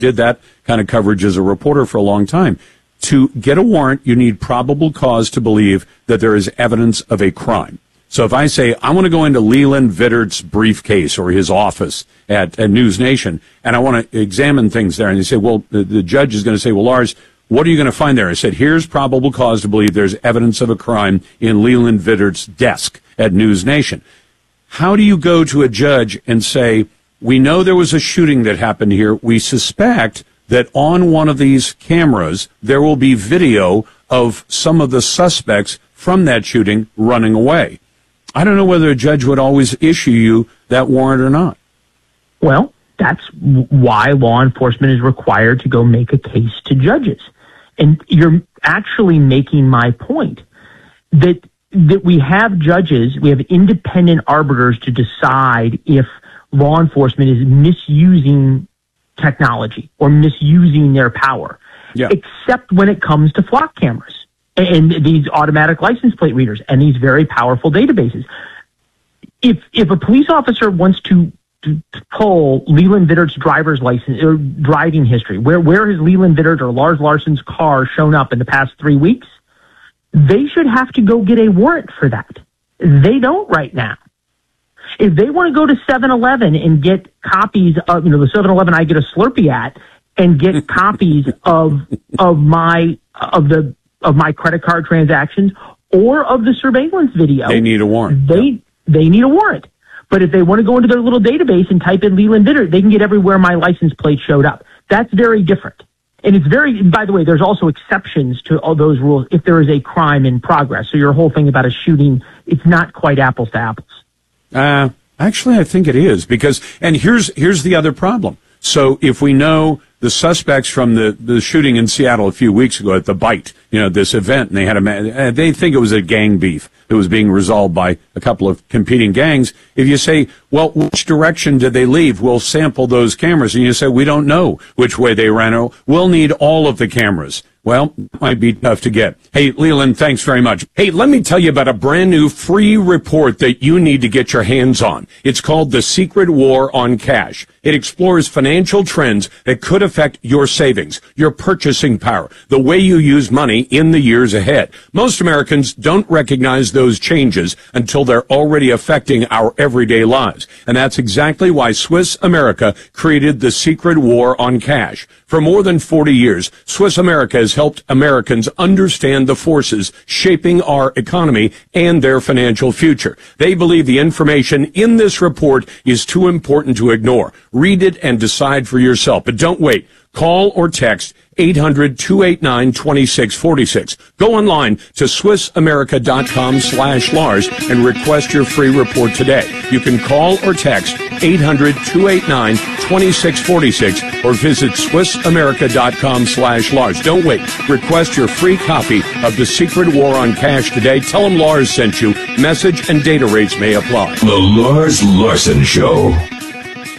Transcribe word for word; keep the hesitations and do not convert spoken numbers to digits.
did that kind of coverage as a reporter for a long time. To get a warrant, you need probable cause to believe that there is evidence of a crime. So if I say, I want to go into Leland Vittert's briefcase or his office at, at News Nation, and I want to examine things there, and they say, well, the, the judge is going to say, well, Lars, what are you going to find there? I said, here's probable cause to believe there's evidence of a crime in Leland Vittert's desk at News Nation. How do you go to a judge and say, we know there was a shooting that happened here. We suspect that on one of these cameras, there will be video of some of the suspects from that shooting running away. I don't know whether a judge would always issue you that warrant or not. Well, that's why law enforcement is required to go make a case to judges. And you're actually making my point that that we have judges, we have independent arbiters to decide if law enforcement is misusing technology or misusing their power, yeah. except when it comes to flock cameras and these automatic license plate readers and these very powerful databases. If if a police officer wants to, to, to pull Leland Vittert's driver's license or driving history, where where has Leland Vittert or Lars Larson's car shown up in the past three weeks, they should have to go get a warrant for that. They don't right now. If they want to go to seven eleven and get copies of, you know, the seven eleven I get a Slurpee at, and get copies of of my of the of my credit card transactions or of the surveillance video, they need a warrant. They yeah. they need a warrant. But if they want to go into their little database and type in Leland Vittert, they can get everywhere my license plate showed up. That's very different. And it's very, by the way, there's also exceptions to all those rules if there is a crime in progress. So your whole thing about a shooting, it's not quite apples to apples. Uh, actually, I think it is because, and here's, here's the other problem. So if we know the suspects from the, the shooting in Seattle a few weeks ago at the Bite, you know, this event, and they had a man, they think it was a gang beef that was being resolved by a couple of competing gangs. If you say, well, which direction did they leave? We'll sample those cameras. And you say, we don't know which way they ran. We'll need all of the cameras. Well, it might be tough to get. Hey, Leland, thanks very much. Hey, let me tell you about a brand new free report that you need to get your hands on. It's called The Secret War on Cash. It explores financial trends that could affect your savings, your purchasing power, the way you use money in the years ahead. Most Americans don't recognize those changes until they're already affecting our everyday lives. And that's exactly why Swiss America created The Secret War on Cash. For more than forty years, Swiss America has helped Americans understand the forces shaping our economy and their financial future. They believe the information in this report is too important to ignore. Read it and decide for yourself. But don't wait. Call or text eight hundred, two eight nine, two six four six. Go online to swissamerica.com slash Lars and request your free report today. You can call or text eight hundred, two eight nine, two six four six or visit swissamerica.com slash Lars. Don't wait. Request your free copy of The Secret War on Cash today. Tell them Lars sent you. Message and data rates may apply. The Lars Larson Show.